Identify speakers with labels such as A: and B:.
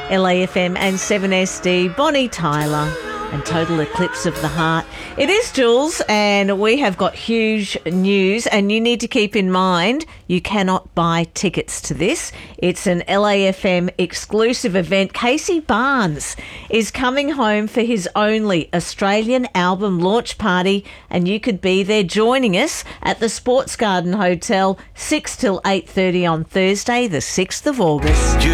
A: LAFM and 7SD, Bonnie Tyler and Total Eclipse of the Heart. It is Jules, and we have got huge news, and you need to keep in mind you cannot buy tickets to this. It's an LAFM exclusive event. Casey Barnes is coming home for his only Australian album launch party, and you could be there joining us at the Sports Garden Hotel 6 till 8:30 on Thursday, the 6th of August.